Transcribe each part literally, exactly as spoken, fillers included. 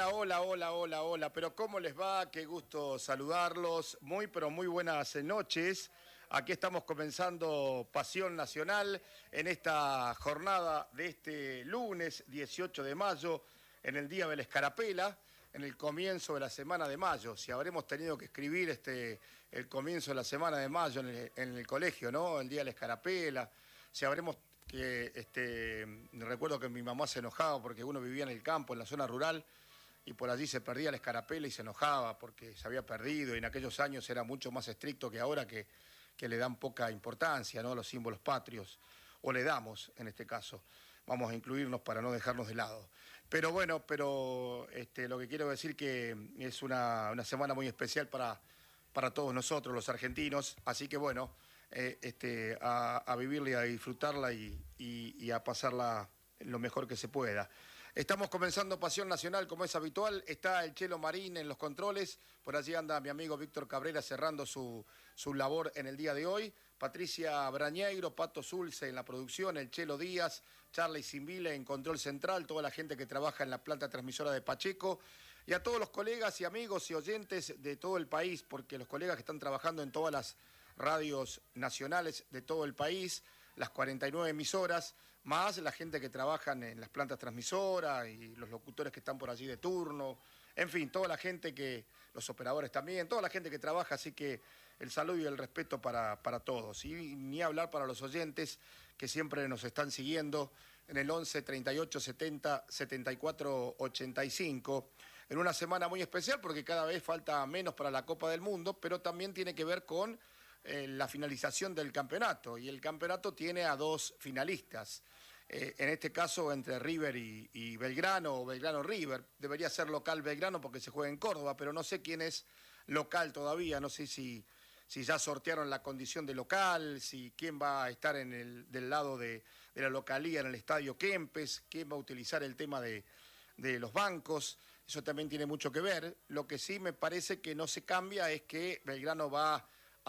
Hola, hola, hola, hola, hola, pero ¿cómo les va? Qué gusto saludarlos. Muy, pero muy buenas noches. Aquí estamos comenzando Pasión Nacional en esta jornada de este lunes dieciocho de mayo, en el Día de la Escarapela, en el comienzo de la semana de mayo. Si habremos tenido que escribir este, el comienzo de la semana de mayo en el, en el colegio, ¿no? El Día de la Escarapela. Si habremos que, este, recuerdo que mi mamá se enojaba porque uno vivía en el campo, en la zona rural, y por allí se perdía la escarapela y se enojaba porque se había perdido, y en aquellos años era mucho más estricto que ahora, que, que le dan poca importancia, ¿no?, a los símbolos patrios, o le damos en este caso. Vamos a incluirnos para no dejarnos de lado. Pero bueno, pero este, lo que quiero decir que es una, una semana muy especial para, para todos nosotros, los argentinos, así que bueno, eh, este, a, a vivirla y a disfrutarla y, y, y a pasarla lo mejor que se pueda. Estamos comenzando Pasión Nacional como es habitual. Está el Chelo Marín en los controles. Por allí anda mi amigo Víctor Cabrera cerrando su, su labor en el día de hoy. Patricia Brañeiro, Pato Zulce en la producción, el Chelo Díaz, Charlie Simbile en control central, toda la gente que trabaja en la planta transmisora de Pacheco. Y a todos los colegas y amigos y oyentes de todo el país, porque los colegas que están trabajando en todas las radios nacionales de todo el país, las cuarenta y nueve emisoras, más la gente que trabaja en las plantas transmisoras y los locutores que están por allí de turno, en fin, toda la gente que, los operadores también, toda la gente que trabaja, así que el saludo y el respeto para, para todos. Y ni hablar para los oyentes que siempre nos están siguiendo en el once, treinta y ocho, setenta, setenta y cuatro, ochenta y cinco, en una semana muy especial porque cada vez falta menos para la Copa del Mundo, pero también tiene que ver con Eh, la finalización del campeonato, y el campeonato tiene a dos finalistas, eh, en este caso entre River y, y Belgrano, o Belgrano-River. Debería ser local Belgrano porque se juega en Córdoba, pero no sé quién es local todavía, no sé si, si ya sortearon la condición de local, si quién va a estar en el, del lado de, de la localía en el estadio Kempes, quién va a utilizar el tema de, de los bancos. Eso también tiene mucho que ver. Lo que sí me parece que no se cambia es que Belgrano va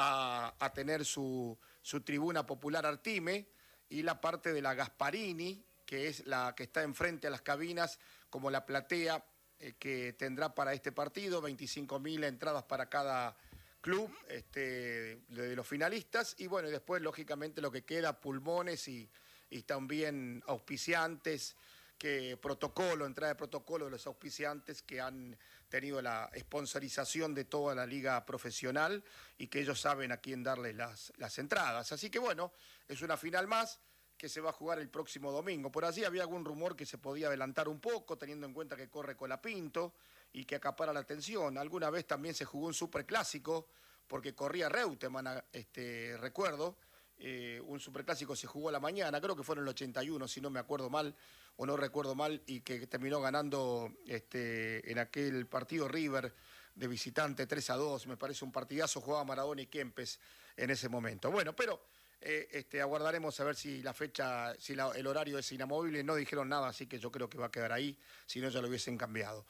A, a tener su, su tribuna popular Artime, y la parte de la Gasparini, que es la que está enfrente a las cabinas, como la platea eh, que tendrá para este partido, veinticinco mil entradas para cada club este, de, de los finalistas, y bueno, y después lógicamente lo que queda, pulmones y, y también auspiciantes, que protocolo, entrada de protocolo de los auspiciantes que han tenido la sponsorización de toda la liga profesional y que ellos saben a quién darle las, las entradas. Así que bueno, es una final más que se va a jugar el próximo domingo. Por allí había algún rumor que se podía adelantar un poco, teniendo en cuenta que corre Colapinto y que acapara la atención. Alguna vez también se jugó un superclásico, porque corría Reutemann, este, recuerdo. Eh, un superclásico se jugó a la mañana, creo que fue en el ochenta y uno, si no me acuerdo mal, o no recuerdo mal, y que terminó ganando este, en aquel partido River de visitante tres a dos, me parece un partidazo, jugaba Maradona y Kempes en ese momento. Bueno, pero eh, este, aguardaremos a ver si la fecha, si la, el horario es inamovible. No dijeron nada, así que yo creo que va a quedar ahí, si no ya lo hubiesen cambiado.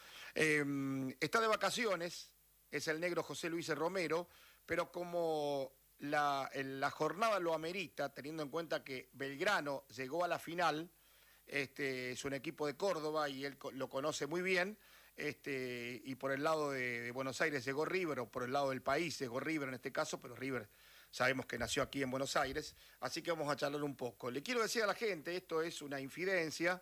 Eh, está de vacaciones, es el negro José Luis Romero, pero como La, la jornada lo amerita, teniendo en cuenta que Belgrano llegó a la final, este, es un equipo de Córdoba y él lo conoce muy bien, este, y por el lado de, de Buenos Aires llegó River, o por el lado del país llegó River en este caso, pero River sabemos que nació aquí en Buenos Aires, así que vamos a charlar un poco. Le quiero decir a la gente, esto es una infidencia,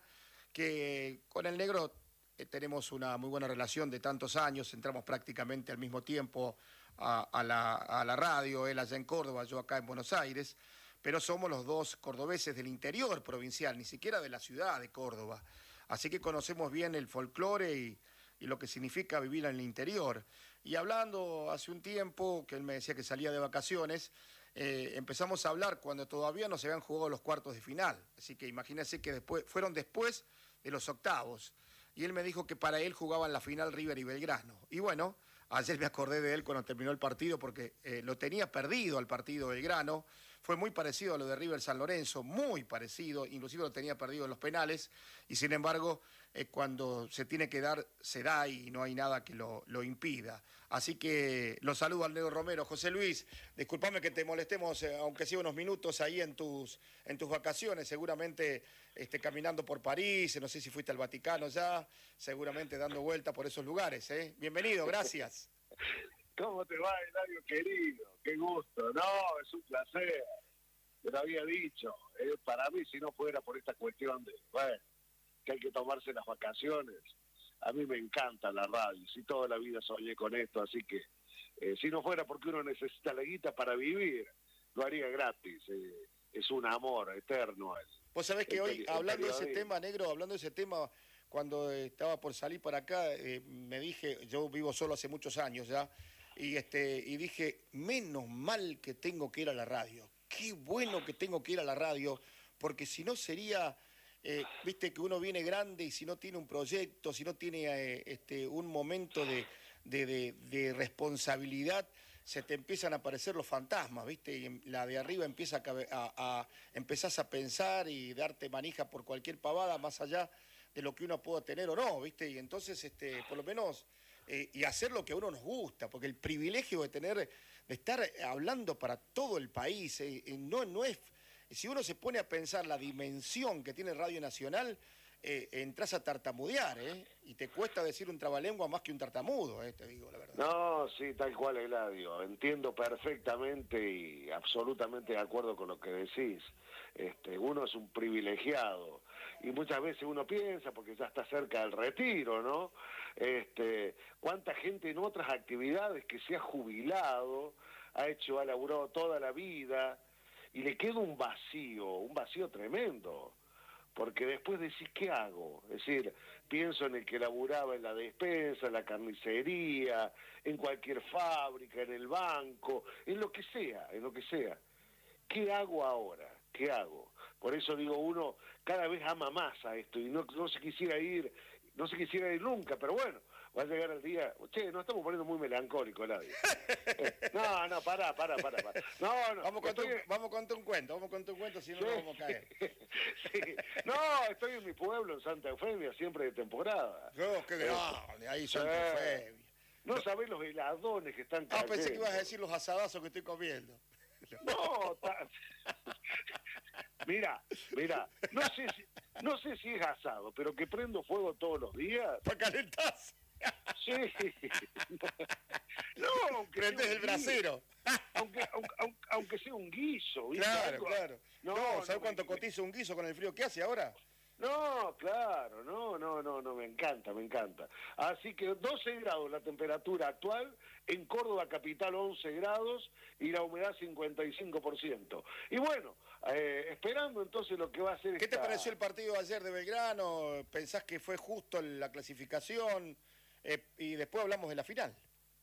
que con el negro eh, tenemos una muy buena relación de tantos años, entramos prácticamente al mismo tiempo A, a, la, a la radio, él allá en Córdoba, yo acá en Buenos Aires, pero somos los dos cordobeses del interior provincial, ni siquiera de la ciudad de Córdoba, así que conocemos bien el folclore y, y lo que significa vivir en el interior. Y hablando hace un tiempo, que él me decía que salía de vacaciones, eh, empezamos a hablar cuando todavía no se habían jugado los cuartos de final, así que imagínense que después, fueron después de los octavos, y él me dijo que para él jugaban la final River y Belgrano, y bueno, ayer me acordé de él cuando terminó el partido, porque eh, lo tenía perdido al partido Belgrano. Fue muy parecido a lo de River San Lorenzo, muy parecido, inclusive lo tenía perdido en los penales, y sin embargo eh, cuando se tiene que dar, se da y no hay nada que lo, lo impida. Así que los saludo al Negro Romero. José Luis, discúlpame que te molestemos, eh, aunque sea unos minutos ahí en tus, en tus vacaciones, seguramente este, caminando por París, no sé si fuiste al Vaticano ya, seguramente dando vuelta por esos lugares. ¿eh? Bienvenido, gracias. ¿Cómo te va, Eladio querido? Qué gusto. No, es un placer. Te lo había dicho. Eh, para mí, si no fuera por esta cuestión de, bueno, que hay que tomarse las vacaciones, a mí me encanta la radio. Si toda la vida soñé con esto, así que eh, si no fuera porque uno necesita la guita para vivir, lo haría gratis. Eh, es un amor eterno. El, Vos sabés que hoy, hablando de ese de... tema, Negro, hablando de ese tema, cuando estaba por salir para acá, eh, me dije, yo vivo solo hace muchos años ya, y, este, y dije, menos mal que tengo que ir a la radio. Qué bueno que tengo que ir a la radio, porque si no sería, eh, viste, que uno viene grande y si no tiene un proyecto, si no tiene eh, este, un momento de, de, de, de responsabilidad, se te empiezan a aparecer los fantasmas, ¿viste? Y la de arriba empieza a, a, a empezás a pensar y darte manija por cualquier pavada más allá de lo que uno pueda tener o no, ¿viste? Y entonces, este, por lo menos, eh, y hacer lo que a uno nos gusta, porque el privilegio de tener, de estar hablando para todo el país, eh, eh, no, no es, si uno se pone a pensar la dimensión que tiene Radio Nacional, eh, entras a tartamudear, ¿eh? Y te cuesta decir un trabalengua más que un tartamudo, ¿eh? Te digo la verdad. No, sí, tal cual, Eladio. Entiendo perfectamente y absolutamente de acuerdo con lo que decís. Este, uno es un privilegiado y muchas veces uno piensa, porque ya está cerca del retiro, ¿no? Este, cuánta gente en otras actividades que se ha jubilado, ha hecho, ha laburado toda la vida y le queda un vacío, un vacío tremendo. Porque después decís, ¿qué hago? Es decir, pienso en el que laburaba en la despensa, en la carnicería, en cualquier fábrica, en el banco, en lo que sea, en lo que sea. ¿Qué hago ahora? ¿Qué hago? Por eso digo, uno cada vez ama más a esto y no, no se quisiera ir, no se quisiera ir nunca, pero bueno, va a llegar el día, che, nos estamos poniendo muy melancólicos, Eladio. Eh, no, no, pará, pará, pará, pará. No, no. Vamos a contar, estoy... un, vamos a contar un cuento, vamos a contar un cuento, si no, sí. no vamos a caer. Sí. No, estoy en mi pueblo, en Santa Eufemia, siempre de temporada. Yo, qué grande, ahí Santa Eufemia. No sabés los heladones que están cayendo. Ah, pensé que ibas a decir los asadazos que estoy comiendo. No, ta... mira, mira, no sé si, no sé si es asado, pero que prendo fuego todos los días. ¿Para calentarse? Sí. No, aunque prendes el brasero. Aunque, aunque, aunque, aunque sea un guiso, ¿viste? Claro, Algo... claro. No, no ¿sabes no, cuánto me... cotiza un guiso con el frío que hace ahora? No, claro, no, no, no, no, me encanta, me encanta. Así que doce grados la temperatura actual, en Córdoba capital once grados y la humedad cincuenta y cinco por ciento. Y bueno, eh, esperando entonces lo que va a ser. ¿Qué esta... te pareció el partido de ayer de Belgrano? ¿Pensás que fue justo la clasificación? Eh, y después hablamos de la final.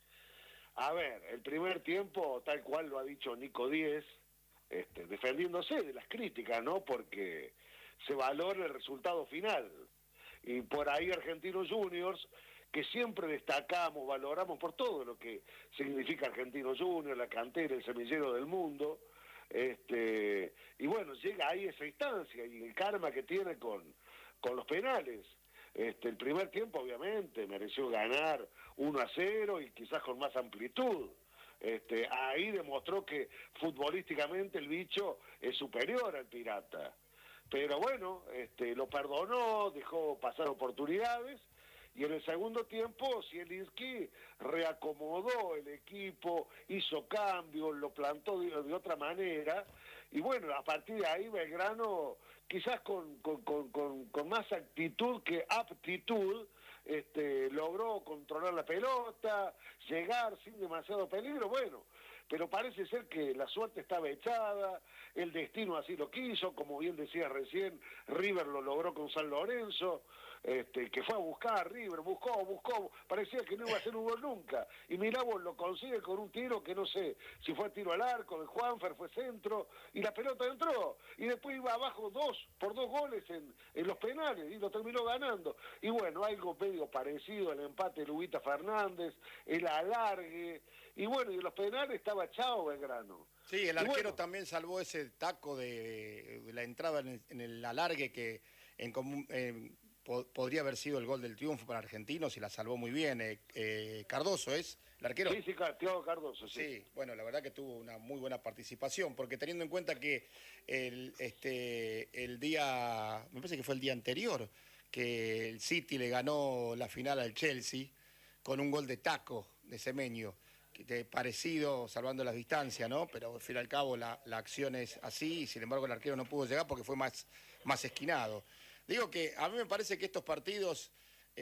A ver, el primer tiempo, tal cual lo ha dicho Nico Díez, este, defendiéndose de las críticas, ¿no? Porque se valora el resultado final. Y por ahí Argentinos Juniors, que siempre destacamos, valoramos por todo lo que significa Argentinos Juniors, la cantera, el semillero del mundo, este, y bueno, llega ahí esa instancia y el karma que tiene con, con los penales. Este, el primer tiempo obviamente mereció ganar uno a cero y quizás con más amplitud. Este, ahí demostró que futbolísticamente el bicho es superior al Pirata. Pero bueno, este, lo perdonó, dejó pasar oportunidades y en el segundo tiempo Zielinski reacomodó el equipo, hizo cambios, lo plantó de, de otra manera y bueno, a partir de ahí Belgrano quizás con, con, con, con, con más actitud que aptitud este, logró controlar la pelota, llegar sin demasiado peligro, bueno, pero parece ser que la suerte estaba echada, el destino así lo quiso, como bien decía recién, River lo logró con San Lorenzo, este, que fue a buscar a River, buscó, buscó, parecía que no iba a hacer un gol nunca, y mirá vos, lo consigue con un tiro que no sé, si fue tiro al arco de Juanfer, fue centro, y la pelota entró, y después iba abajo dos, por dos goles en, en los penales, y lo terminó ganando, y bueno, algo medio parecido al empate de Lubita Fernández, el alargue, y bueno, y en los penales estaba Chao Belgrano. Sí, el y arquero bueno, también salvó ese taco de, de la entrada en el, en el alargue que en común... En, po podría haber sido el gol del triunfo para Argentinos y la salvó muy bien. Eh, eh, Cardoso es el arquero. Sí, sí, Thiago Cardoso, sí. Sí, bueno, la verdad que tuvo una muy buena participación, porque teniendo en cuenta que el, este, el día, me parece que fue el día anterior, que el City le ganó la final al Chelsea con un gol de taco de Semenyo, que parecido, salvando las distancias, ¿no? Pero al fin y al cabo la, la acción es así, y sin embargo el arquero no pudo llegar porque fue más, más esquinado. Digo que a mí me parece que estos partidos,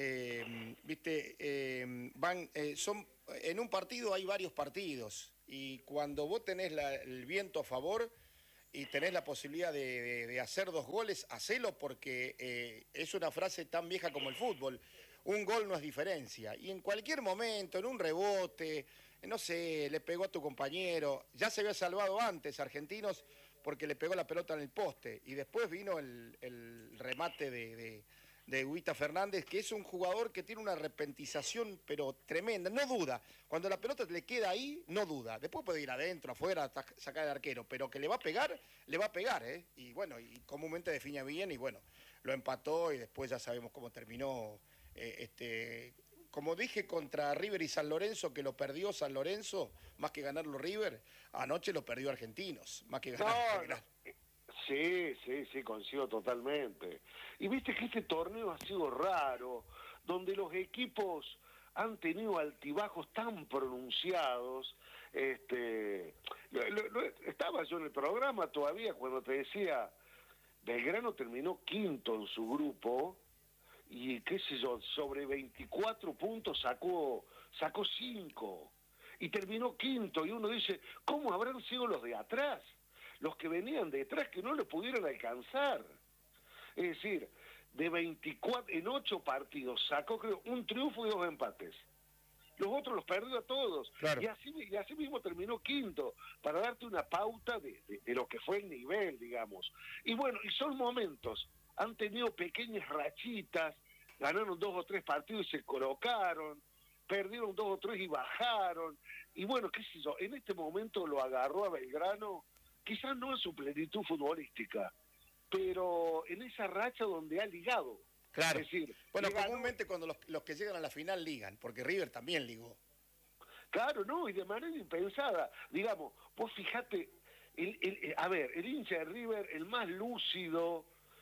eh, viste, eh, van, eh, son, en un partido hay varios partidos, y cuando vos tenés la, el viento a favor y tenés la posibilidad de, de, de hacer dos goles, hacelo, porque eh, es una frase tan vieja como el fútbol. Un gol no es diferencia, y en cualquier momento, en un rebote, no sé, le pegó a tu compañero, ya se había salvado antes Argentinos porque le pegó la pelota en el poste, y después vino el, el remate de, de, de Huguita Fernández, que es un jugador que tiene una repentización pero tremenda, no duda, cuando la pelota le queda ahí, no duda, después puede ir adentro, afuera, sacar al arquero, pero que le va a pegar, le va a pegar, ¿eh? Y bueno, y comúnmente define bien, y bueno, lo empató, y después ya sabemos cómo terminó. Eh, este, como dije contra River y San Lorenzo, que lo perdió San Lorenzo, más que ganarlo River, anoche lo perdió Argentinos, más que ganar. No, no. Sí, sí, sí, coincido totalmente. Y viste que este torneo ha sido raro, donde los equipos han tenido altibajos tan pronunciados. Este, lo, lo, lo, estaba yo en el programa todavía cuando te decía, Belgrano terminó quinto en su grupo, y qué sé yo, sobre veinticuatro puntos sacó sacó cinco y terminó quinto, y uno dice, ¿cómo habrán sido los de atrás? Los que venían detrás que no lo pudieron alcanzar. Es decir, de veinticuatro, en ocho partidos sacó creo un triunfo y dos empates. Los otros los perdió a todos. Claro. Y así, y así mismo terminó quinto, para darte una pauta de, de, de lo que fue el nivel, digamos. Y bueno, y son momentos, han tenido pequeñas rachitas, ganaron dos o tres partidos y se colocaron, perdieron dos o tres y bajaron, y bueno, qué sé yo, en este momento lo agarró a Belgrano, quizás no en su plenitud futbolística, pero en esa racha donde ha ligado. Claro. Es decir, bueno, ganó... comúnmente cuando los, los que llegan a la final ligan, porque River también ligó. Claro, no, y de manera impensada. Digamos, vos fijate, el, el, a ver, el hincha de River, el más lúcido,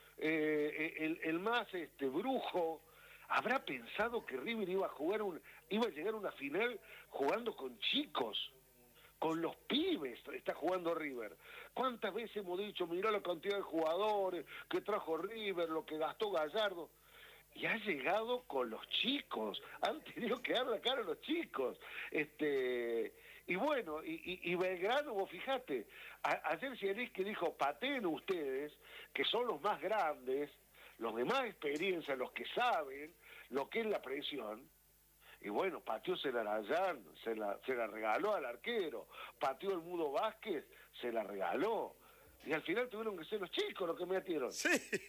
eh, el, el más este brujo, habrá pensado que River iba a jugar un, iba a llegar a una final jugando con chicos, con los pibes está jugando River. ¿Cuántas veces hemos dicho, mirá la cantidad de jugadores que trajo River, lo que gastó Gallardo? Y ha llegado con los chicos, han tenido que dar la cara a los chicos. Este, y bueno, y, y, y Belgrano, vos fijate, a, ayer Zielinski dijo, pateen ustedes, que son los más grandes, los de más experiencia, los que saben lo que es la presión. Y bueno, pateó Celarayán, se la, se la regaló al arquero, pateó el Mudo Vázquez, se la regaló. Y al final tuvieron que ser los chicos los que metieron. Sí,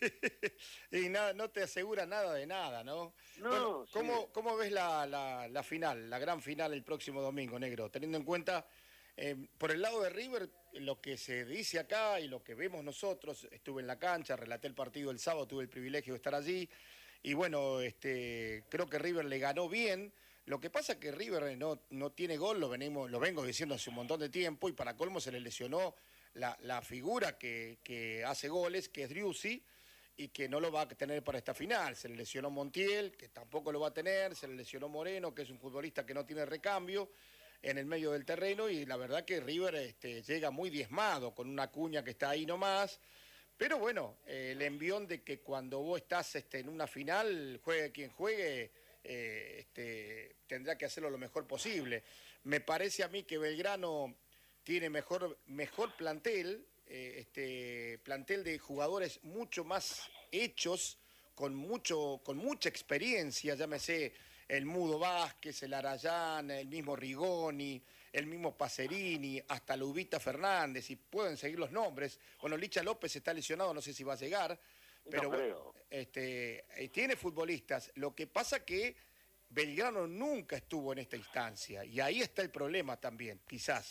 y no, no te asegura nada de nada, ¿no? No, bueno, ¿cómo, sí. ¿cómo ves la, la, la final, la gran final el próximo domingo, negro? Teniendo en cuenta, eh, por el lado de River, lo que se dice acá y lo que vemos nosotros, estuve en la cancha, relaté el partido el sábado, tuve el privilegio de estar allí, y bueno, este, creo que River le ganó bien. Lo que pasa es que River no, no tiene gol, lo, venimos, lo vengo diciendo hace un montón de tiempo, y para colmo se le lesionó La, la figura que, que hace goles, que es Driussi, y que no lo va a tener para esta final. Se le lesionó Montiel, que tampoco lo va a tener, se le lesionó Moreno, que es un futbolista que no tiene recambio en el medio del terreno, y la verdad que River este, llega muy diezmado, con una Cuña que está ahí nomás. Pero bueno, eh, el envión de que cuando vos estás este, en una final, juegue quien juegue, eh, este, tendrá que hacerlo lo mejor posible. Me parece a mí que Belgrano tiene mejor, mejor plantel, eh, este, plantel de jugadores mucho más hechos, con, mucho, con mucha experiencia, llámese el Mudo Vázquez, el Arayán, el mismo Rigoni, el mismo Pacerini, hasta Lubita Fernández, y pueden seguir los nombres. Bueno, Licha López está lesionado, no sé si va a llegar, pero no creo. Este, tiene futbolistas. Lo que pasa que Belgrano nunca estuvo en esta instancia, y ahí está el problema también, quizás.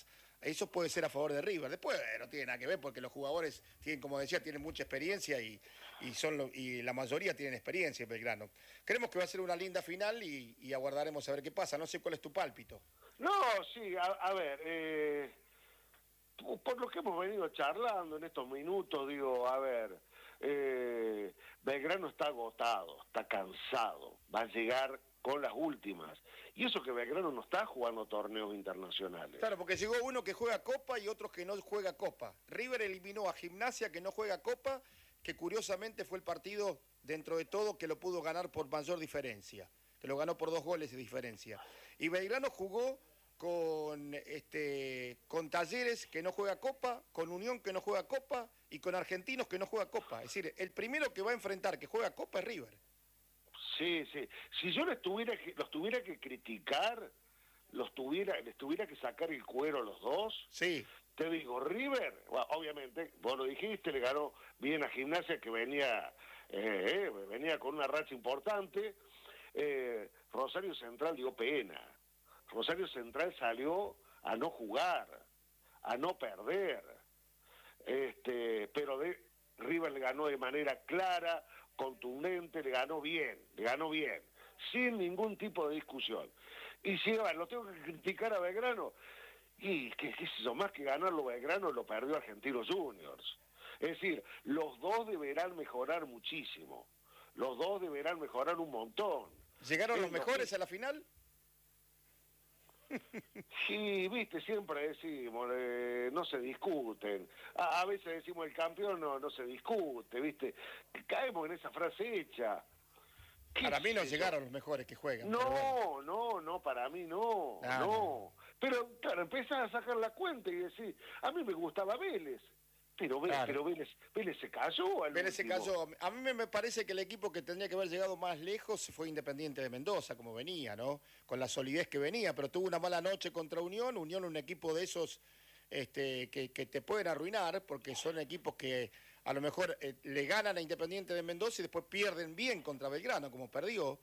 Eso puede ser a favor de River. Después eh, no tiene nada que ver porque los jugadores tienen, como decía, tienen mucha experiencia y, y, son lo, y la mayoría tienen experiencia en Belgrano. Creemos que va a ser una linda final y, y aguardaremos a ver qué pasa. No sé cuál es tu pálpito. No, sí, a, a ver, eh, por lo que hemos venido charlando en estos minutos, digo, a ver, eh, Belgrano está agotado, está cansado, va a llegar con las últimas. Y eso que Belgrano no está jugando torneos internacionales. Claro, porque llegó uno que juega Copa y otro que no juega Copa. River eliminó a Gimnasia, que no juega Copa, que curiosamente fue el partido, dentro de todo, que lo pudo ganar por mayor diferencia, que lo ganó por dos goles de diferencia. Y Belgrano jugó con, este, con Talleres, que no juega Copa, con Unión, que no juega Copa, y con Argentinos, que no juega Copa. Es decir, el primero que va a enfrentar que juega Copa es River. Sí, sí. Si yo les tuviera que, los tuviera que criticar, los tuviera, les tuviera que sacar el cuero a los dos, sí. Te digo, River, bueno, obviamente, vos lo dijiste, le ganó bien a Gimnasia, que venía, eh, eh, venía con una racha importante. Eh, Rosario Central dio pena. Rosario Central salió a no jugar, a no perder. Este, pero de, River le ganó de manera clara, contundente, le ganó bien, le ganó bien, sin ningún tipo de discusión. Y si bueno, lo tengo que criticar a Belgrano, y qué es eso, más que ganarlo Belgrano, lo perdió Argentinos Juniors. Es decir, los dos deberán mejorar muchísimo, los dos deberán mejorar un montón. ¿Llegaron es los mejores que... a la final? Sí, viste, siempre decimos, eh, no se discuten. A, a veces decimos el campeón no, no se discute, viste. Caemos en esa frase hecha. Para mí no eso? llegaron los mejores que juegan. No, bueno. no, no, para mí no, Ah, no. no. Pero claro, empezás a sacar la cuenta y decís, a mí me gustaba Vélez. Pero, Vélez, Claro. pero Vélez, Vélez se cayó al Vélez se último. cayó. A mí me parece que el equipo que tendría que haber llegado más lejos fue Independiente de Mendoza, como venía, ¿no? Con la solidez que venía, pero tuvo una mala noche contra Unión. Unión, un equipo de esos este, que, que te pueden arruinar, porque son equipos que a lo mejor eh, le ganan a Independiente de Mendoza y después pierden bien contra Belgrano, como perdió.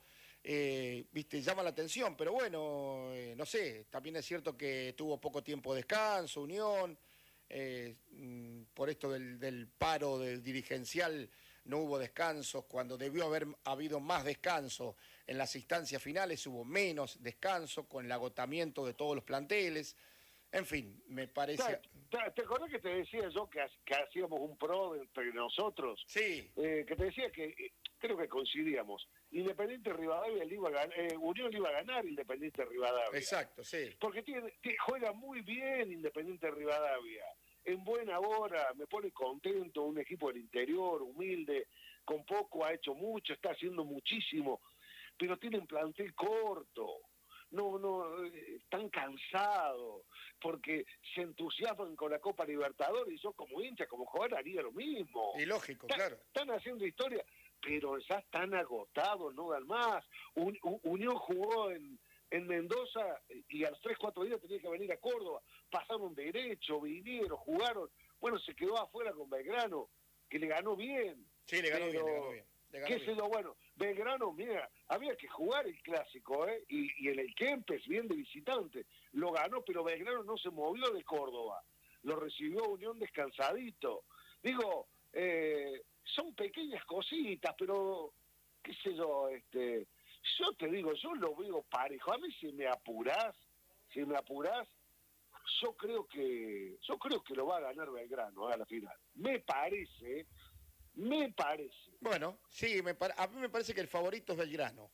Eh, viste, llama la atención, pero bueno, eh, no sé, también es cierto que tuvo poco tiempo de descanso, Unión. Eh, por esto del, del paro del dirigencial no hubo descansos, cuando debió haber habido más descanso en las instancias finales hubo menos descanso con el agotamiento de todos los planteles, en fin, me parece... ¿Te, te, te acordás que te decía yo que, que hacíamos un pro entre nosotros? Sí. Eh, que te decía que, eh, creo que coincidíamos, Independiente Rivadavia le iba a ganar, eh, Unión le iba a ganar Independiente Rivadavia. Exacto, sí. Porque tiene, tiene, juega muy bien Independiente Rivadavia. En buena hora, me pone contento, un equipo del interior, humilde, con poco ha hecho mucho, está haciendo muchísimo, pero tienen plantel corto, no, no, están cansados, porque se entusiasman con la Copa Libertadores, y yo como hincha, como jugador haría lo mismo. Y lógico, Está, claro. Están haciendo historia, pero ya están agotados, no dan más. Un, un, Unión jugó en... en Mendoza, y a los tres, cuatro días tenía que venir a Córdoba, pasaron derecho, vinieron, jugaron, bueno, se quedó afuera con Belgrano, que le ganó bien. Sí, le ganó pero, bien, le ganó bien. Le ganó ¿qué bien. sé yo? Bueno, Belgrano, mira, había que jugar el clásico, ¿eh? Y, y en el Kempes, bien de visitante, lo ganó, pero Belgrano no se movió de Córdoba, lo recibió Unión descansadito. Digo, eh, son pequeñas cositas, pero, qué sé yo, este... Yo te digo, yo lo veo parejo. A mí si me apurás, si me apurás, yo creo que yo creo que lo va a ganar Belgrano a la final. Me parece, me parece. Bueno, sí, me pa a mí me parece que el favorito es Belgrano.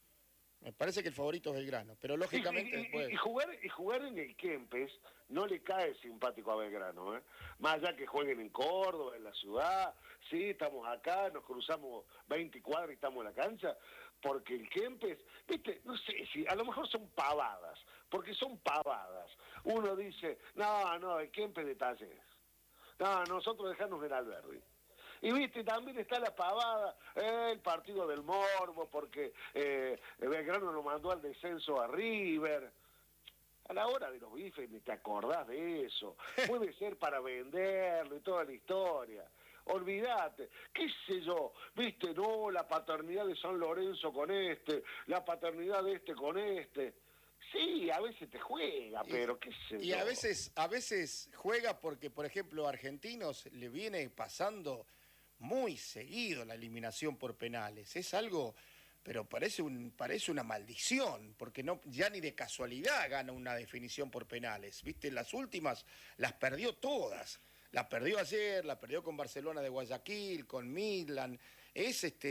Me parece que el favorito es Belgrano, pero lógicamente y, y, después... y, jugar, y jugar en el Kempes no le cae simpático a Belgrano, ¿eh? Más allá que jueguen en Córdoba, en la ciudad, sí, estamos acá, nos cruzamos veinte cuadras y estamos en la cancha, porque el Kempes, viste, no sé si, a lo mejor son pavadas, porque son pavadas. Uno dice, no, no, el Kempes de Talleres. No, nosotros dejamos en Alberdi. Y viste, también está la pavada, eh, el partido del morbo, porque eh, Belgrano lo mandó al descenso a River. A la hora de los bifes ni te acordás de eso. Puede ser para venderlo y toda la historia. Olvídate, qué sé yo, viste, no, la paternidad de San Lorenzo con este, la paternidad de este con este. Sí, a veces te juega, Y, pero qué sé y yo. a veces, a veces juega porque, por ejemplo, a Argentinos le viene pasando muy seguido la eliminación por penales. Es algo, pero parece un, parece una maldición, porque no, ya ni de casualidad gana una definición por penales. Viste, las últimas las perdió todas. La perdió ayer, la perdió con Barcelona de Guayaquil, con Midland, es este,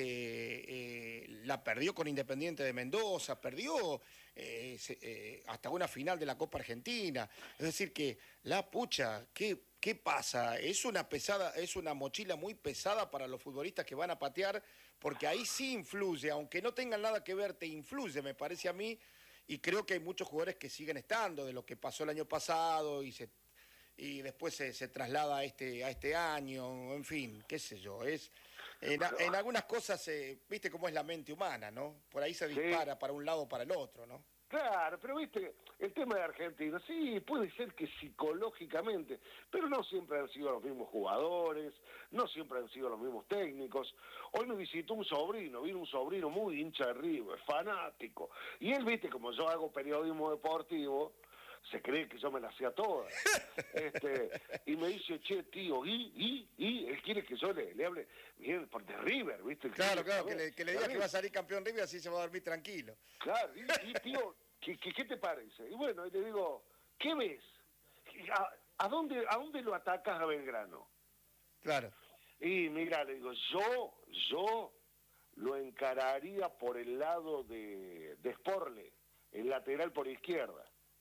eh, la perdió con Independiente de Mendoza, perdió eh, se, eh, hasta una final de la Copa Argentina. Es decir que la pucha, ¿qué, qué pasa? Es una pesada, es una mochila muy pesada para los futbolistas que van a patear, porque ahí sí influye, aunque no tengan nada que ver, te influye, me parece a mí, y creo que hay muchos jugadores que siguen estando de lo que pasó el año pasado y se y después se, se traslada a este, a este año, en fin, qué sé yo, es en, en algunas cosas, eh, viste cómo es la mente humana, ¿no? Por ahí se dispara Sí, para un lado o para el otro, ¿no? claro, pero viste, el tema de Argentina, sí, puede ser que psicológicamente, pero no siempre han sido los mismos jugadores, no siempre han sido los mismos técnicos. Hoy me visitó un sobrino, vino un sobrino muy hincha de River, fanático, y él, viste, como yo hago periodismo deportivo, se cree que yo me las hacía todas. Este, y me dice, che, tío, y, y, y, él quiere que yo le, le hable bien por de River, ¿viste? Él Claro, quiere claro, que saber, le, que le de digas que River. va a salir campeón River, así se va a dormir tranquilo. Claro, y, y tío, ¿qué, qué, qué te parece? Y bueno, y le digo, ¿qué ves? ¿A, a dónde, ¿A dónde lo atacas a Belgrano? Claro, Y mira, le digo, yo, yo lo encararía por el lado de, de Sporle, el lateral por izquierda.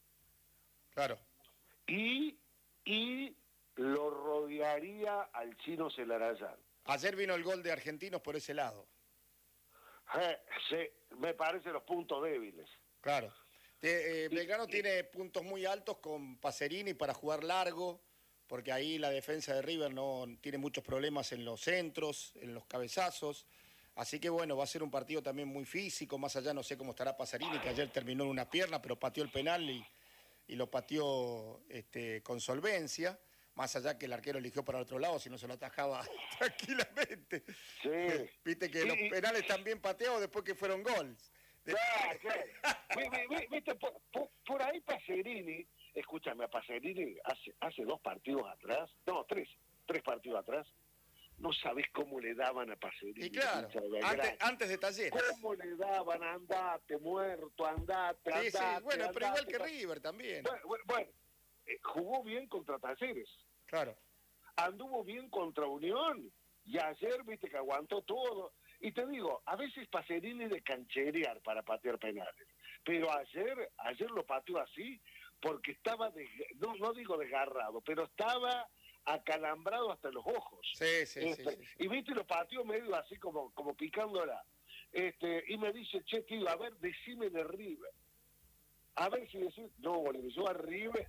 claro. Y, y lo rodearía al chino Celarayán. Ayer vino el gol de Argentinos por ese lado, Eh, sí, me parecen los puntos débiles. claro. Te- eh, Y, Belgrano y- tiene puntos muy altos con Pacerini para jugar largo, porque ahí la defensa de River no tiene muchos problemas en los centros, en los cabezazos. Así que bueno, va a ser un partido también muy físico, más allá no sé cómo estará Pacerini, que ayer terminó en una pierna, pero pateó el penal y, y lo pateó este, con solvencia, más allá que el arquero eligió para el otro lado, si no se lo atajaba tranquilamente. sí. Viste que Y- los y- penales están bien pateados después que fueron goles. Claro, claro. Vi- vi- vi- Viste, por, por- por ahí Pacerini, escúchame, a Pacerini hace, hace dos partidos atrás, no, tres, tres partidos atrás, no sabés cómo le daban a Pacerini. Y claro, hincha de Belgrano. antes, antes de Talleres. ¿Cómo le daban? Andate, muerto, andate, Sí, sí, andate. bueno, pero igual andate, que pa- River también. Bueno, bueno, bueno, eh, jugó bien contra Talleres, Claro, anduvo bien contra Unión, y ayer, viste, que aguantó todo. Y te digo, a veces Pacerini de cancherear para patear penales, pero ayer, ayer lo pateó así porque estaba, de, no, no digo desgarrado, pero estaba acalambrado hasta los ojos. sí, sí, Este, sí, sí, sí. Y viste, lo pateó medio así como, como picándola. Este, y me dice, che, tío, a ver, decime de River. A ver si decís, no, le digo, yo a River,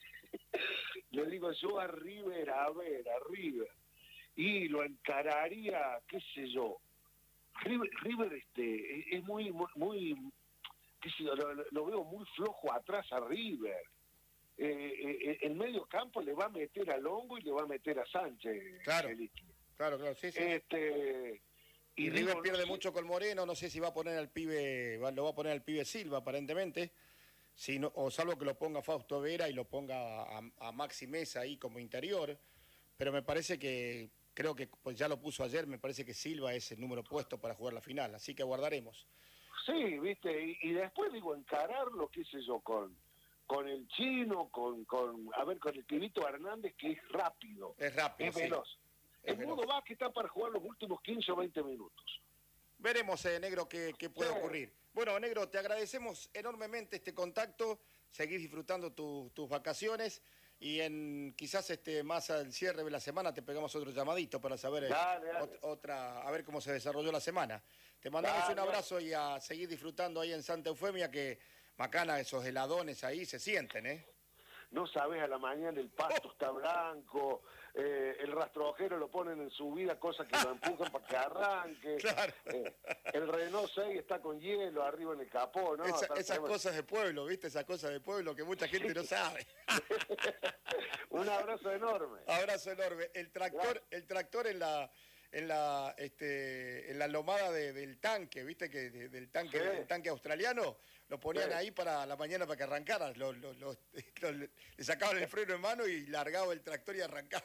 le digo, yo a River, a ver, a River. Y lo encararía, qué sé yo. River, River este, es- es muy, muy, muy, qué sé yo, lo, lo veo muy flojo atrás a River. Eh, eh, el medio campo le va a meter a Longo y le va a meter a Sánchez. Claro. Felipe. Claro, claro, sí, sí. Este, Y, y River digo, pierde no sé, mucho con Moreno, no sé si va a poner al pibe, va- lo va a poner al pibe Silva aparentemente, si no- o salvo que lo ponga Fausto Vera y lo ponga a, a Maxi Mesa ahí como interior, pero me parece que, creo que pues ya lo puso ayer, me parece que Silva es el número puesto para jugar la final, así que aguardaremos. sí, viste, y, y después digo, encararlo, qué sé yo, con, con el chino, con, con, a ver, con el pibito Hernández, que es rápido, Es rápido, es sí. veloz. Es El veloz. mundo va que está para jugar los últimos quince o veinte minutos. Veremos, eh, Negro, qué, qué puede Sí. ocurrir. Bueno, Negro, te agradecemos enormemente este contacto, seguir disfrutando tu- tus vacaciones y en quizás este más al cierre de la semana te pegamos otro llamadito para saber eh, Dale, dale. ot- otra, a ver cómo se desarrolló la semana. Te mandamos Dale, un abrazo y a seguir disfrutando ahí en Santa Eufemia, que macana, esos heladones ahí se sienten, ¿eh? No sabes, a la mañana el pasto está blanco, eh, el rastrojero lo ponen en subida, cosa que lo empujan para que arranque. Claro. Eh, el Renault seis está con hielo arriba en el capó, ¿no? Esa- Está- esas está- cosas de pueblo, ¿viste? Esas cosas de pueblo que mucha gente no sabe. Un abrazo enorme. Abrazo enorme. El tractor, el tractor en la, en la, este, en la lomada de, del tanque, ¿viste? Que de, del tanque, Sí. del tanque australiano, lo ponían Sí. ahí para la mañana para que arrancara. Lo, lo, lo, lo, le sacaban el freno en mano y largaba el tractor y arrancaba.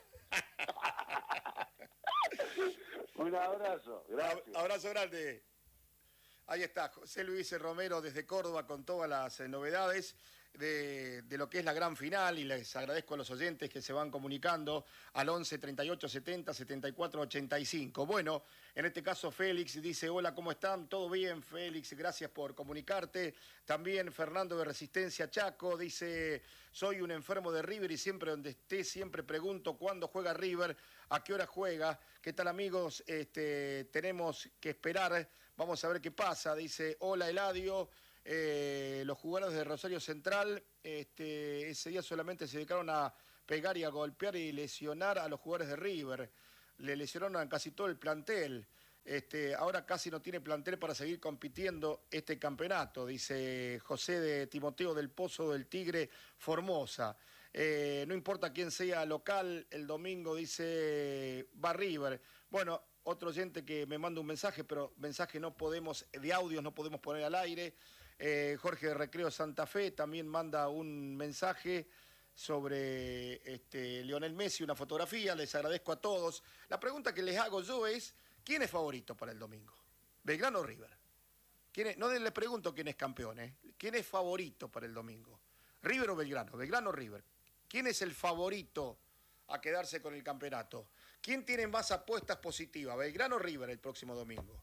Un abrazo, gracias. Abrazo grande. Ahí está, José Luis Romero desde Córdoba con todas las eh, novedades de, de lo que es la gran final, y les agradezco a los oyentes que se van comunicando al once, treinta y ocho, setenta, setenta y cuatro, ochenta y cinco. Bueno, en este caso Félix dice, hola, ¿cómo están? ¿Todo bien, Félix? Gracias por comunicarte. También Fernando de Resistencia Chaco dice, soy un enfermo de River y siempre donde esté, siempre pregunto cuándo juega River, a qué hora juega. ¿Qué tal, amigos? Este, tenemos que esperar. Vamos a ver qué pasa. Dice, hola Eladio, eh, los jugadores de Rosario Central este, ese día solamente se dedicaron a pegar y a golpear y lesionar a los jugadores de River. Le lesionaron a casi todo el plantel. Este, ahora casi no tiene plantel para seguir compitiendo este campeonato, dice José de Timoteo del Pozo del Tigre Formosa. Eh, no importa quién sea local, el domingo dice va River. Bueno, otro oyente que me manda un mensaje, pero mensaje no podemos, de audios no podemos poner al aire. Eh, Jorge de Recreo Santa Fe también manda un mensaje sobre este, Lionel Messi, una fotografía. Les agradezco a todos. La pregunta que les hago yo es, ¿quién es favorito para el domingo? ¿Belgrano o River? ¿Quién es? No les pregunto quién es campeón, ¿eh? ¿Quién es favorito para el domingo? ¿River o Belgrano? ¿Belgrano o River? ¿Quién es el favorito a quedarse con el campeonato? ¿Quién tiene más apuestas positivas, Belgrano o River el próximo domingo?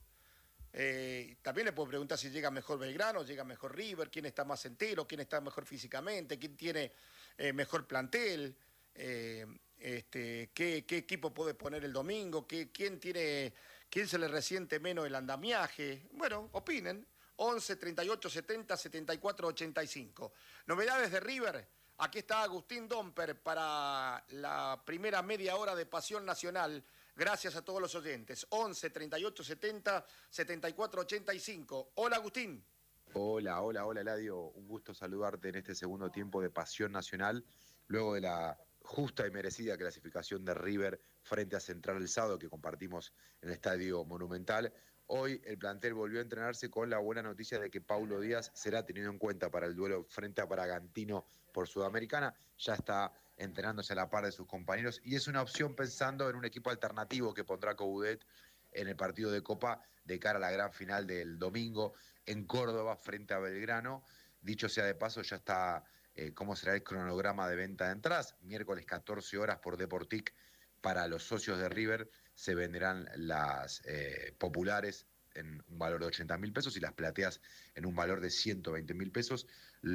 Eh, también le puedo preguntar si llega mejor Belgrano, llega mejor River, quién está más entero, quién está mejor físicamente, quién tiene eh, mejor plantel, eh, este, qué, qué equipo puede poner el domingo, qué, quién, tiene, quién se le resiente menos el andamiaje. Bueno, opinen. once, treinta y ocho, setenta, setenta y cuatro, ochenta y cinco. Novedades de River. Aquí está Agustín Domper para la primera media hora de Pasión Nacional. Gracias a todos los oyentes. once, treinta y ocho, setenta, setenta y cuatro, ochenta y cinco. Hola, Agustín. Hola, hola, hola, Eladio. Un gusto saludarte en este segundo tiempo de Pasión Nacional, luego de la justa y merecida clasificación de River frente a Central el sábado que compartimos en el Estadio Monumental. Hoy el plantel volvió a entrenarse con la buena noticia de que Paulo Díaz será tenido en cuenta para el duelo frente a Bragantino por Sudamericana. Ya está entrenándose a la par de sus compañeros y es una opción pensando en un equipo alternativo que pondrá Coudet en el partido de Copa de cara a la gran final del domingo en Córdoba frente a Belgrano. Dicho sea de paso, ya está eh, cómo será el cronograma de venta de entradas. Miércoles catorce horas por Deportic. Para los socios de River se venderán las eh, populares en un valor de ochenta mil pesos y las plateas en un valor de ciento veinte mil pesos.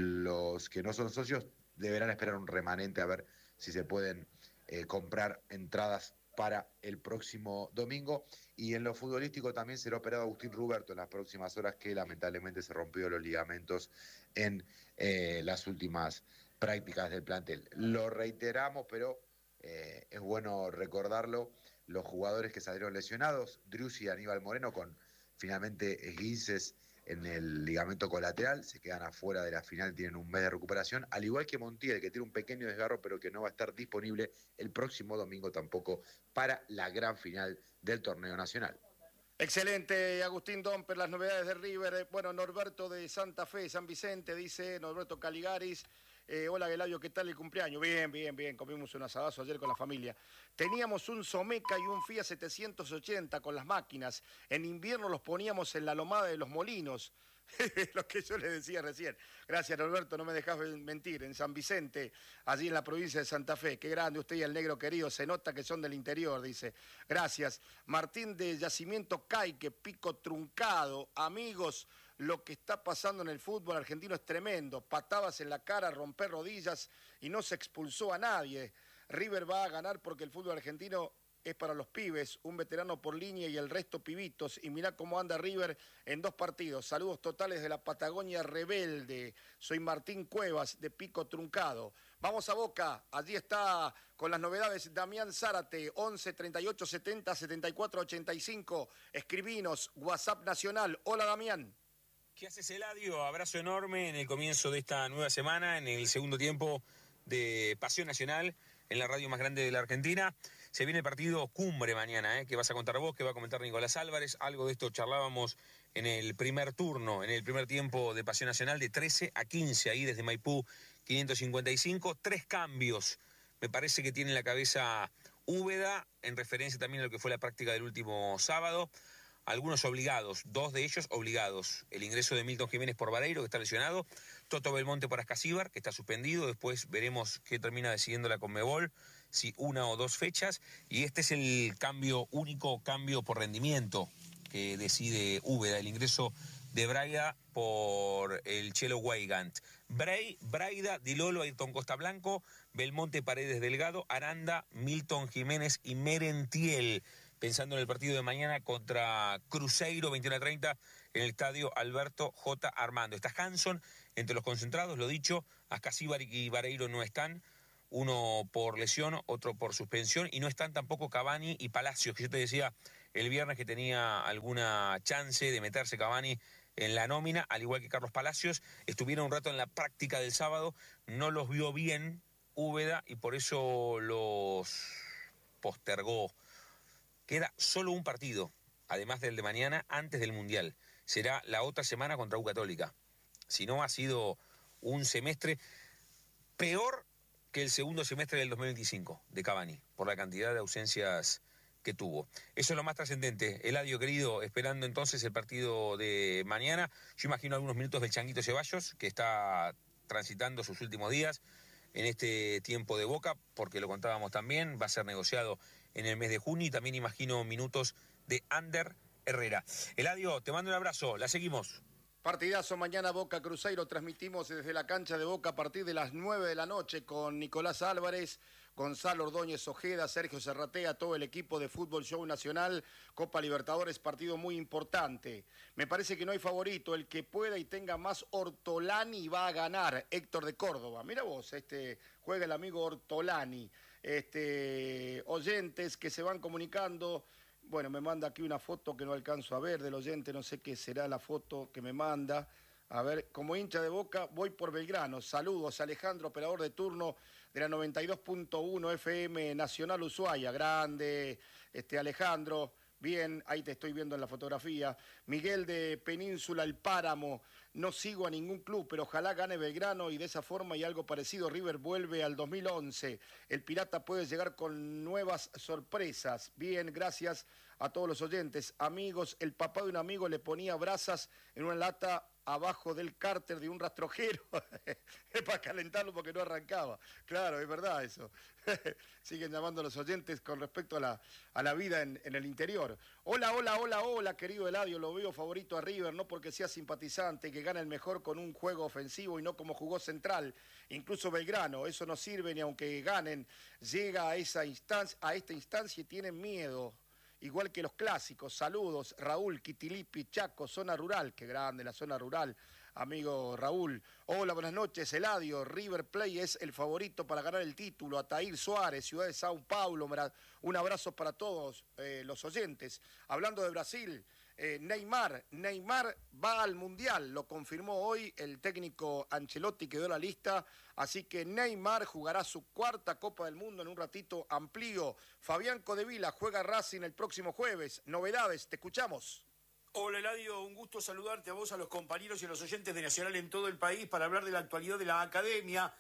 Los que no son socios deberán esperar un remanente a ver si se pueden eh, comprar entradas para el próximo domingo. Y en lo futbolístico también será operado Agustín Ruberto en las próximas horas, que lamentablemente se rompió los ligamentos en eh, las últimas prácticas del plantel. Lo reiteramos, pero eh, es bueno recordarlo, los jugadores que salieron lesionados, Driussi y Aníbal Moreno, con finalmente esguinces en el ligamento colateral, se quedan afuera de la final, tienen un mes de recuperación, al igual que Montiel, que tiene un pequeño desgarro, pero que no va a estar disponible el próximo domingo tampoco para la gran final del torneo nacional. Excelente, Agustín Domper, las novedades de River. Bueno, Norberto de Santa Fe, San Vicente, dice Norberto Caligaris. Eh, hola, Eladio, ¿qué tal el cumpleaños? Bien, bien, bien, comimos un asadazo ayer con la familia. Teníamos un Someca y un Fiat setecientos ochenta con las máquinas. En invierno los poníamos en la lomada de los molinos. Lo que yo le decía recién. Gracias, Norberto, no me dejas mentir. En San Vicente, allí en la provincia de Santa Fe. Qué grande usted y el negro querido. Se nota que son del interior, dice. Gracias. Martín de Yacimiento Caique, Pico Truncado. Amigos, lo que está pasando en el fútbol argentino es tremendo. Patadas en la cara, romper rodillas y no se expulsó a nadie. River va a ganar porque el fútbol argentino es para los pibes, un veterano por línea y el resto pibitos. Y mirá cómo anda River en dos partidos. Saludos totales de la Patagonia Rebelde. Soy Martín Cuevas de Pico Truncado. Vamos a Boca. Allí está con las novedades Damián Zárate. once, treinta y ocho, setenta, setenta y cuatro, ochenta y cinco. Escribinos, WhatsApp Nacional. Hola, Damián. ¿Qué haces, Eladio? Abrazo enorme en el comienzo de esta nueva semana, en el segundo tiempo de Pasión Nacional, en la radio más grande de la Argentina. Se viene el partido cumbre mañana, ¿eh? Que vas a contar vos, que va a comentar Nicolás Álvarez. Algo de esto charlábamos en el primer turno, en el primer tiempo de Pasión Nacional, de trece a quince, ahí desde Maipú quinientos cincuenta y cinco. Tres cambios, me parece que tiene en la cabeza Úbeda, en referencia también a lo que fue la práctica del último sábado. Algunos obligados, dos de ellos obligados. El ingreso de Milton Jiménez por Vareiro, que está lesionado. Toto Belmonte por Ascasíbar, que está suspendido. Después veremos qué termina decidiendo la Conmebol, si una o dos fechas. Y este es el cambio, único cambio por rendimiento que decide Úbeda, el ingreso de Braida por el Chelo Weigand. Bray, Braida, Di Lolo, Ayrton Costa Blanco, Belmonte, Paredes Delgado, Aranda, Milton Jiménez y Merentiel, pensando en el partido de mañana contra Cruzeiro, veintiuno a treinta, en el estadio Alberto J. Armando. Está Hanson entre los concentrados, lo dicho. Ascasíbar y Vareiro no están, uno por lesión, otro por suspensión, y no están tampoco Cavani y Palacios, que yo te decía el viernes que tenía alguna chance de meterse Cavani en la nómina, al igual que Carlos Palacios. Estuvieron un rato en la práctica del sábado, no los vio bien Úbeda y por eso los postergó. Queda solo un partido, además del de mañana, antes del Mundial. Será la otra semana contra U Católica. Si no, ha sido un semestre peor que el segundo semestre del dos mil veinticinco de Cavani, por la cantidad de ausencias que tuvo. Eso es lo más trascendente. Eladio, querido, esperando entonces el partido de mañana. Yo imagino algunos minutos del Changuito Ceballos, que está transitando sus últimos días en este tiempo de Boca, porque lo contábamos también, va a ser negociado en el mes de junio, y también imagino minutos de Ander Herrera. Eladio, te mando un abrazo, la seguimos. Partidazo mañana Boca Cruzeiro, transmitimos desde la cancha de Boca a partir de las nueve de la noche con Nicolás Álvarez, Gonzalo Ordóñez Ojeda, Sergio Serratea, todo el equipo de Fútbol Show Nacional, Copa Libertadores, partido muy importante. Me parece que no hay favorito, el que pueda y tenga más Ortolani va a ganar, Héctor de Córdoba. Mira vos, este juega el amigo Ortolani. Este, oyentes que se van comunicando. Bueno, me manda aquí una foto que no alcanzo a ver del oyente, no sé qué será la foto que me manda. A ver, como hincha de Boca, voy por Belgrano. Saludos, Alejandro, operador de turno de la noventa y dos punto uno F M Nacional Ushuaia. Grande, este Alejandro. Bien, ahí te estoy viendo en la fotografía. Miguel de Península, El Páramo. No sigo a ningún club, pero ojalá gane Belgrano y de esa forma y algo parecido River vuelve al dos mil once. El Pirata puede llegar con nuevas sorpresas. Bien, gracias a todos los oyentes. Amigos, el papá de un amigo le ponía brasas en una lata abajo del cárter de un rastrojero es para calentarlo porque no arrancaba. Claro, es verdad eso. Siguen llamando a los oyentes con respecto a la, a la vida en, en el interior. Hola, hola, hola, hola, querido Eladio, lo veo favorito a River, no porque sea simpatizante, que gana el mejor con un juego ofensivo y no como jugó Central. Incluso Belgrano, eso no sirve ni aunque ganen, llega a esa instancia, a esta instancia y tienen miedo. Igual que los clásicos. Saludos, Raúl, Quitilipi, Chaco, zona rural. Qué grande la zona rural, amigo Raúl. Hola, buenas noches, Eladio. River Plate es el favorito para ganar el título. Ataír Suárez, ciudad de Sao Paulo. Un abrazo para todos eh, los oyentes. Hablando de Brasil, eh, Neymar. Neymar va al Mundial. Lo confirmó hoy el técnico Ancelotti, que dio la lista. Así que Neymar jugará su cuarta Copa del Mundo en un ratito amplío. Fabián Codevila juega Racing el próximo jueves. Novedades, te escuchamos. Hola Eladio, un gusto saludarte a vos, a los compañeros y a los oyentes de Nacional en todo el país para hablar de la actualidad de la academia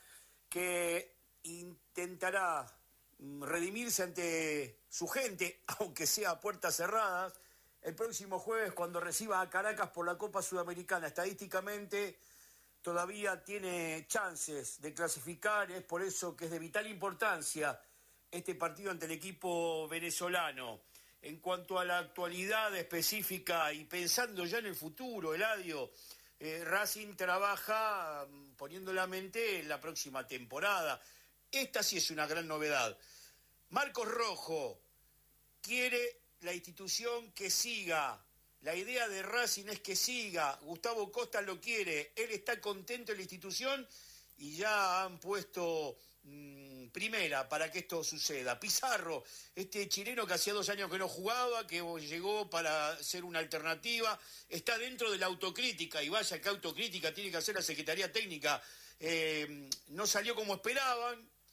que intentará redimirse ante su gente, aunque sea a puertas cerradas, el próximo jueves cuando reciba a Caracas por la Copa Sudamericana. Estadísticamente todavía tiene chances de clasificar, es por eso que es de vital importancia este partido ante el equipo venezolano. En cuanto a la actualidad específica y pensando ya en el futuro, Eladio, eh, Racing trabaja poniendo la mente en la próxima temporada. Esta sí es una gran novedad. Marcos Rojo quiere la institución que siga. La idea de Racing es que siga. Gustavo Costa lo quiere. Él está contento en la institución y ya han puesto mmm, primera para que esto suceda. Pizarro, este chileno que hacía dos años que no jugaba, que llegó para ser una alternativa, está dentro de la autocrítica. Y vaya que autocrítica tiene que hacer la Secretaría Técnica. Eh, no salió como esperaban.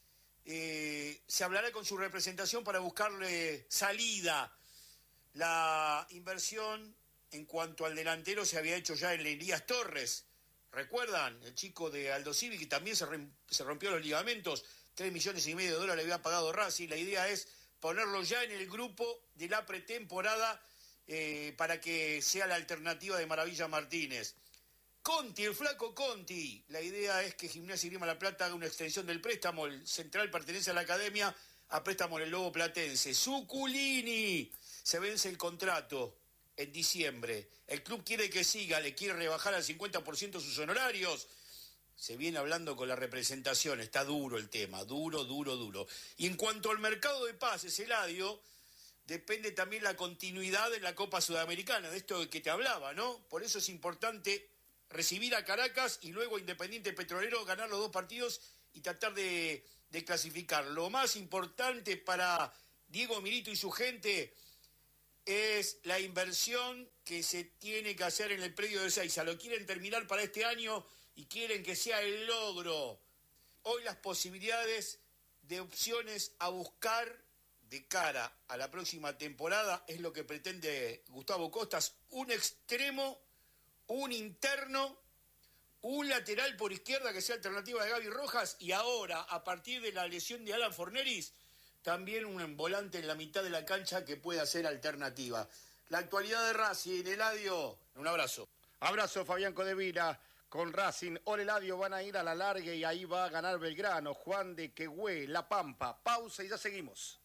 eh, se hablará con su representación para buscarle salida. La inversión en cuanto al delantero se había hecho ya en Elías Torres. ¿Recuerdan? El chico de Aldo Civi, que también se, se rompió los ligamentos. Tres millones y medio de dólares le había pagado Racing. La idea es ponerlo ya en el grupo de la pretemporada eh, para que sea la alternativa de Maravilla Martínez. Conti, el flaco Conti. La idea es que Gimnasia y Grima La Plata haga una extensión del préstamo. El central pertenece a la academia, a préstamo del Lobo Platense. Suculini. Se vence el contrato en diciembre. El club quiere que siga, le quiere rebajar al cincuenta por ciento sus honorarios. Se viene hablando con la representación, está duro el tema, duro, duro, duro. Y en cuanto al mercado de pases, Eladio, depende también la continuidad en la Copa Sudamericana, de esto que te hablaba, ¿no? Por eso es importante recibir a Caracas y luego Independiente Petrolero, ganar los dos partidos y tratar de, de clasificar. Lo más importante para Diego Milito y su gente es la inversión que se tiene que hacer en el predio de Ezeiza. Lo quieren terminar para este año y quieren que sea el logro. Hoy las posibilidades de opciones a buscar de cara a la próxima temporada es lo que pretende Gustavo Costas. Un extremo, un interno, un lateral por izquierda que sea alternativa de Gaby Rojas y ahora, a partir de la lesión de Alan Forneris, también un volante en la mitad de la cancha que pueda ser alternativa. La actualidad de Racing, Eladio, un abrazo. Abrazo, Fabián Codevila. Con Racing, Ole Eladio van a ir a la larga y ahí va a ganar Belgrano, Juan de Quehue, La Pampa. Pausa y ya seguimos.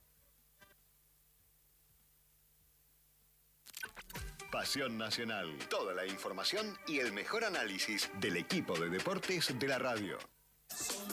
Pasión Nacional. Toda la información y el mejor análisis del equipo de deportes de la radio.